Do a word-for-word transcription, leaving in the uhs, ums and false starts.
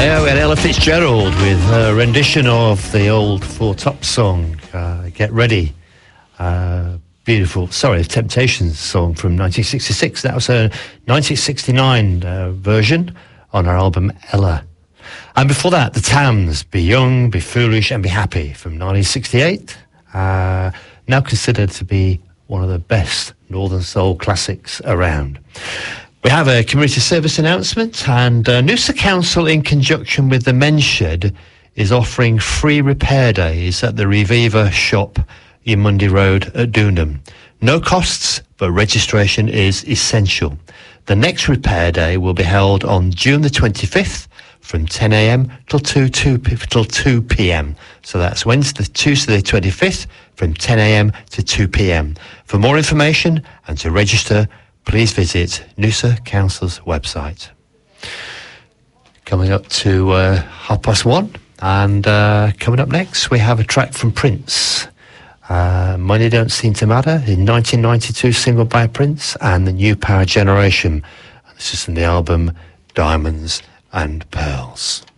Yeah, we had Ella Fitzgerald with a rendition of the old Four Tops song, uh, Get Ready. Uh, beautiful, sorry, Temptations song from nineteen sixty-six. That was a nineteen sixty-nine uh, version on our album Ella. And before that, the Tams, Be Young, Be Foolish and Be Happy from nineteen sixty-eight. Uh, now considered to be one of the best Northern Soul classics around. We have a community service announcement, and uh, Noosa Council, in conjunction with the Men's Shed, is offering free repair days at the Reviva shop in Mundy Road at Doonham. No costs, but registration is essential. The next repair day will be held on June the twenty-fifth from ten a m till two p m. So that's Wednesday, Tuesday the twenty-fifth from ten a m to two p m. For more information and to register, please visit Noosa Council's website. Coming up to uh, half past one, and uh, coming up next we have a track from Prince. Uh, Money Don't Seem to Matter, in nineteen ninety-two single by Prince, and the New Power Generation. This is from the album Diamonds and Pearls.